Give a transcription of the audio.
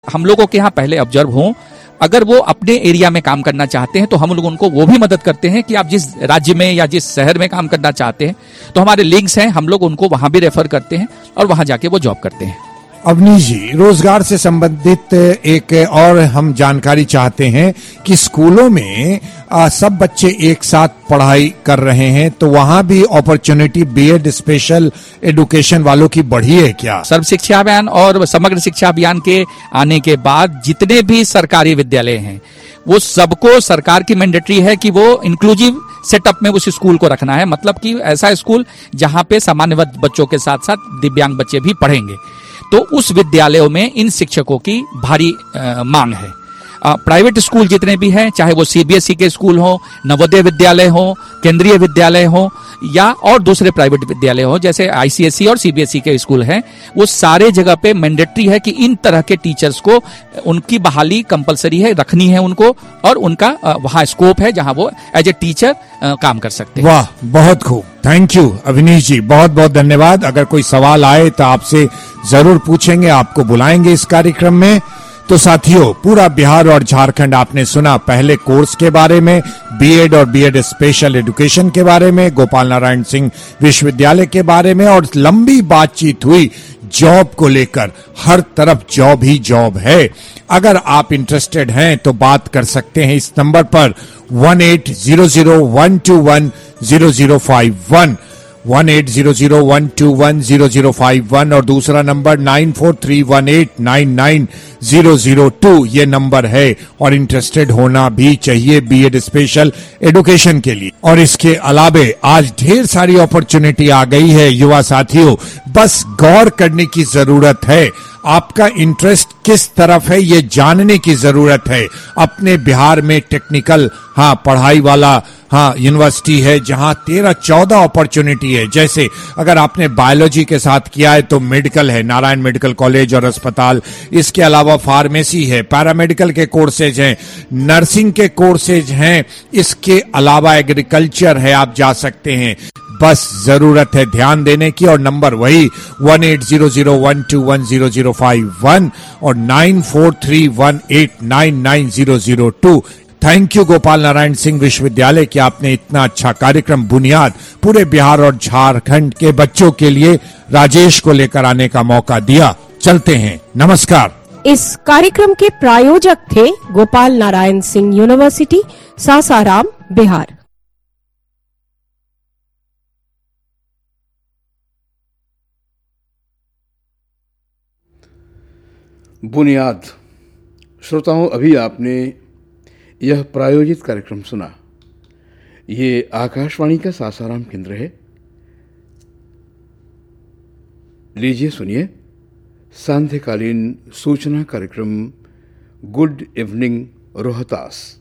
हम लोगों के यहाँ पहले ऑब्जर्व हों, अगर वो अपने एरिया में काम करना चाहते हैं तो हम लोग उनको वो भी मदद करते हैं कि आप जिस राज्य में या जिस शहर में काम करना चाहते हैं तो हमारे लिंक्स हैं, हम लोग उनको वहां भी रेफर करते हैं और वहां जाके वो जॉब करते हैं। अवनीश जी, रोजगार से संबंधित एक और हम जानकारी चाहते हैं कि स्कूलों में सब बच्चे एक साथ पढ़ाई कर रहे हैं तो वहां भी अपॉर्चुनिटी बीएड स्पेशल एजुकेशन वालों की बढ़ी है क्या? सर्व शिक्षा अभियान और समग्र शिक्षा अभियान के आने के बाद जितने भी सरकारी विद्यालय हैं वो सबको सरकार की मैंडेटरी है कि वो इंक्लूसिव सेटअप में उस स्कूल को रखना है, मतलब कि ऐसा स्कूल जहां पे सामान्य बच्चों के साथ साथ दिव्यांग बच्चे भी पढ़ेंगे। तो उस विद्यालयों में इन शिक्षकों की भारी मांग है। प्राइवेट स्कूल जितने भी हैं, चाहे वो सीबीएसई के स्कूल हो, नवोदय विद्यालय हो, केंद्रीय विद्यालय हो या और दूसरे प्राइवेट विद्यालय हो जैसे आईसीएसई और सीबीएसई के स्कूल हैं, वो सारे जगह पे मैंडेटरी है कि इन तरह के टीचर्स को उनकी बहाली कंपलसरी है, रखनी है उनको, और उनका वहां स्कोप है जहां वो एज ए टीचर काम कर सकते हैं। वाह, बहुत खूब, थैंक यू अवनीश जी, बहुत बहुत धन्यवाद। अगर कोई सवाल आए तो आपसे जरूर पूछेंगे, आपको बुलाएंगे इस कार्यक्रम में। तो साथियों, पूरा बिहार और झारखंड आपने सुना पहले कोर्स के बारे में, बीएड और बीएड स्पेशल एजुकेशन के बारे में, गोपाल नारायण सिंह विश्वविद्यालय के बारे में, और लंबी बातचीत हुई जॉब को लेकर। हर तरफ जॉब ही जॉब है। अगर आप इंटरेस्टेड हैं तो बात कर सकते हैं इस नंबर पर 1800121005 1800121051 और दूसरा नंबर 9431899002 ये नंबर है। और इंटरेस्टेड होना भी चाहिए बीएड स्पेशल एजुकेशन के लिए। और इसके अलावे आज ढेर सारी अपॉर्चुनिटी आ गई है युवा साथियों, बस गौर करने की जरूरत है। आपका इंटरेस्ट किस तरफ है ये जानने की जरूरत है। अपने बिहार में टेक्निकल पढ़ाई वाला यूनिवर्सिटी है जहां 13-14 अपॉर्चुनिटी है। जैसे अगर आपने बायोलॉजी के साथ किया है तो मेडिकल है, नारायण मेडिकल कॉलेज और अस्पताल। इसके अलावा फार्मेसी है, पैरामेडिकल के कोर्सेज हैं, नर्सिंग के कोर्सेज हैं। इसके अलावा एग्रीकल्चर है, आप जा सकते हैं। बस जरूरत है ध्यान देने की। और नंबर वही 1800121005 और 9431899002। थैंक यू गोपाल नारायण सिंह विश्वविद्यालय कि आपने इतना अच्छा कार्यक्रम बुनियाद पूरे बिहार और झारखंड के बच्चों के लिए राजेश को लेकर आने का मौका दिया। चलते हैं, नमस्कार। इस कार्यक्रम के प्रायोजक थे गोपाल नारायण सिंह यूनिवर्सिटी, सासाराम, बिहार। बुनियाद। श्रोताओं, अभी आपने यह प्रायोजित कार्यक्रम सुना। ये आकाशवाणी का सासाराम केंद्र है। लीजिए सुनिए सांध्यकालीन सूचना कार्यक्रम गुड इवनिंग रोहतास।